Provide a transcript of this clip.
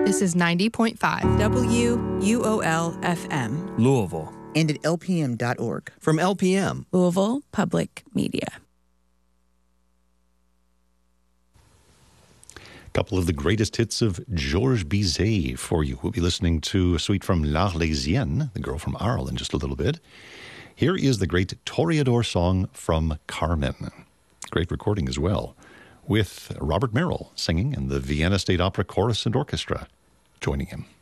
This is 90.5 WUOL-FM. Louisville. And at lpm.org. From LPM. Louisville Public Media. Couple of the greatest hits of Georges Bizet for you. We'll be listening to a suite from L'Arlésienne, the girl from Arles, in just a little bit. Here is the great Toreador song from Carmen. Great recording as well, with Robert Merrill singing and the Vienna State Opera Chorus and Orchestra joining him.